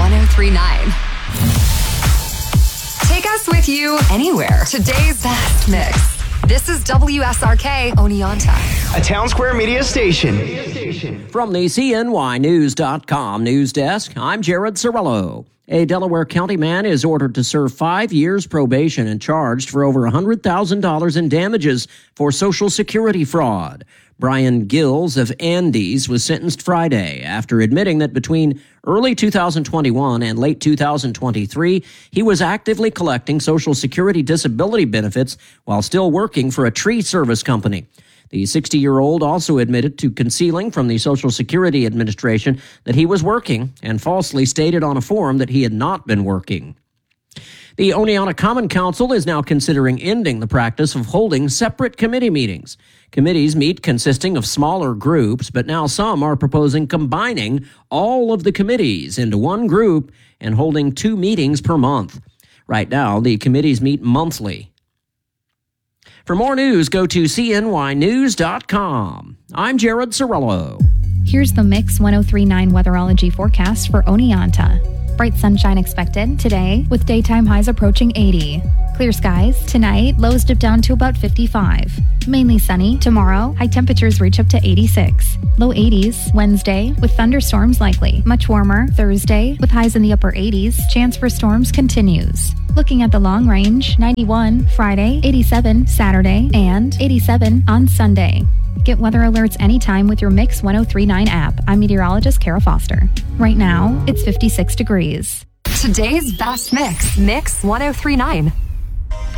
1039. Take us with you anywhere. Today's best mix. This is WSRK Oneonta, a Town Square Media station. From the CNYnews.com news desk, I'm Jared Cirillo. A Delaware County man is ordered to serve 5 years probation and charged for over $100,000 in damages for Social Security fraud. Brian Gills of Andes was sentenced Friday after admitting that between early 2021 and late 2023, he was actively collecting Social Security disability benefits while still working for a tree service company. The 60-year-old also admitted to concealing from the Social Security Administration that he was working and falsely stated on a form that he had not been working. The Oneonta Common Council is now considering ending the practice of holding separate committee meetings. Committees meet consisting of smaller groups, but now some are proposing combining all of the committees into one group and holding 2 meetings per month. Right now, the committees meet monthly. For more news, go to CNYnews.com. I'm Jared Cirillo. Here's the Mix 1039 weatherology forecast for Oneonta. Bright sunshine expected today with daytime highs approaching 80. Clear skies tonight, lows dip down to about 55. Mainly sunny tomorrow, high temperatures reach up to 86. Low 80s Wednesday with thunderstorms likely. Much warmer Thursday with highs in the upper 80s. Chance for storms continues. Looking at the long range, 91 Friday, 87 Saturday, and 87 on Sunday. Get weather alerts anytime with your Mix 1039 app. I'm meteorologist Kara Foster. Right now, it's 56 degrees. Today's best mix, Mix 1039.